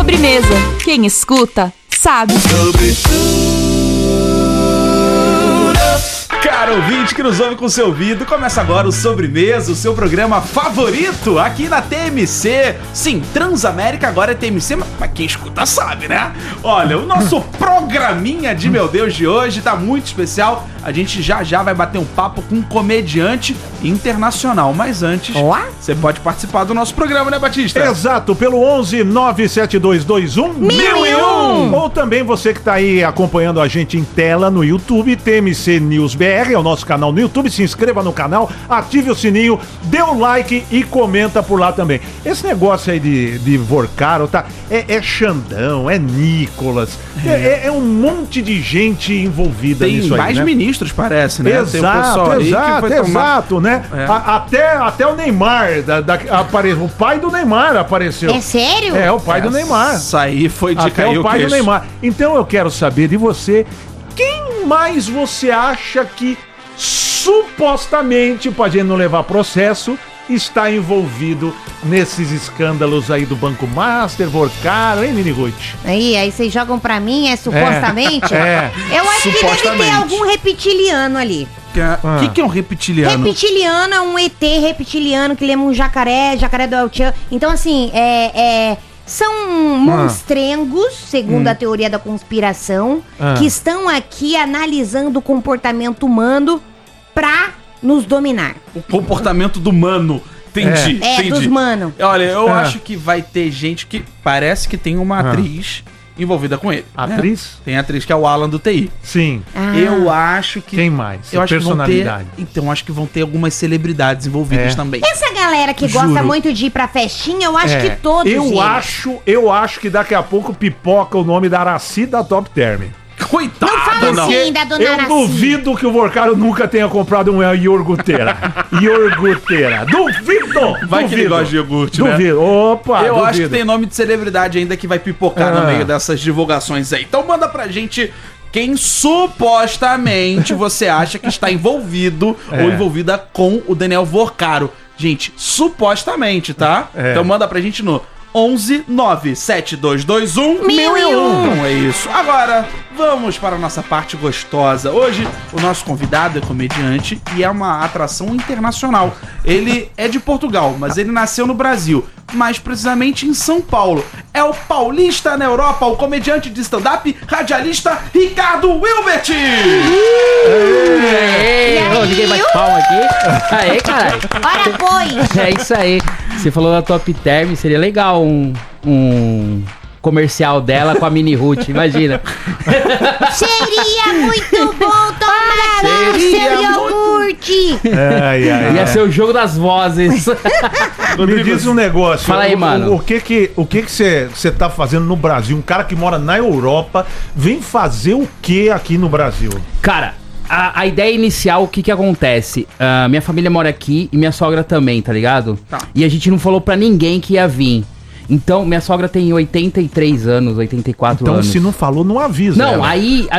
Sobremesa. Quem escuta, sabe. Caro ouvinte que nos ouve com seu ouvido, começa agora o Sobremesa, o seu programa favorito aqui na TMC. Sim, Transamérica agora é TMC, mas quem escuta sabe, né? Olha, o nosso programinha de meu Deus de hoje tá muito especial. A gente já vai bater um papo com um comediante internacional. Mas antes, você pode participar do nosso programa, né, Batista? Exato, pelo 11 97221 1001. Ou também você que tá aí acompanhando a gente em tela no YouTube, TMC News BR, é o nosso canal no YouTube. Se inscreva no canal, ative o sininho, dê um like e comenta por lá também. Esse negócio aí de Vorcaro, tá? É Xandão, é Nicolas, é um monte de gente envolvida nisso aí. Tem mais ministros, parece, né? Exato, né? Até o Neymar, o pai do Neymar apareceu. É sério? É, o pai do Neymar. Isso aí foi de cair até o pai do Neymar. Então eu quero saber de você, quem mais você acha que supostamente, pra gente não levar processo, está envolvido nesses escândalos aí do Banco Master, Vorcaro, hein, Miniguit? Aí vocês jogam pra mim, supostamente? Eu acho que deve ter algum reptiliano ali. O que é um reptiliano? Reptiliano é um ET reptiliano que lembra um jacaré do El Chan. Então, assim, são monstrengos, segundo a teoria da conspiração, que estão aqui analisando o comportamento humano pra nos dominar. O comportamento do mano. Entendi. Dos mano. Olha, eu acho que vai ter gente que parece que tem uma atriz envolvida com ele. Atriz? Né? Tem atriz que é o Alan do TI. Sim. Eu acho que... Quem mais? Eu acho personalidade. Que vão ter... Então, acho que vão ter algumas celebridades envolvidas também. Essa galera que gosta muito de ir pra festinha, eu acho que todos Eu acho que daqui a pouco pipoca o nome da Araci da Top Term. Coitado, não fala assim da dona Araci. Eu duvido que o Vorcaro nunca tenha comprado uma iogurteira. Duvido! Vai que ele gosta de iogurte, né? Duvido. Opa, eu acho que tem nome de celebridade ainda que vai pipocar no meio dessas divulgações aí. Então manda pra gente quem supostamente você acha que está envolvido ou envolvida com o Daniel Vorcaro. Gente, supostamente, tá? Então manda pra gente no 11 97221 1001. Então é isso. Agora, vamos para a nossa parte gostosa. Hoje, o nosso convidado é comediante e é uma atração internacional. Ele é de Portugal, mas ele nasceu no Brasil, mais precisamente em São Paulo. É o paulista na Europa, o comediante de stand-up, radialista Ricardo Wilbert. Ninguém bate palma aqui. Aê, caralho. Ora, pois. É isso aí. Você falou da Top Term, seria legal um comercial dela com a Mini Ruth, imagina. Seria muito bom tomar seu iogurte. Ia ser o jogo das vozes. Me diz um negócio. Fala aí, mano. O que você tá fazendo no Brasil? Um cara que mora na Europa vem fazer o que aqui no Brasil? Cara, a ideia inicial, o que acontece? Minha família mora aqui e minha sogra também, tá ligado? Tá. E a gente não falou pra ninguém que ia vir. Então, minha sogra tem 83 anos, 84 anos. Então, se não falou, não avisa. Não, ela. aí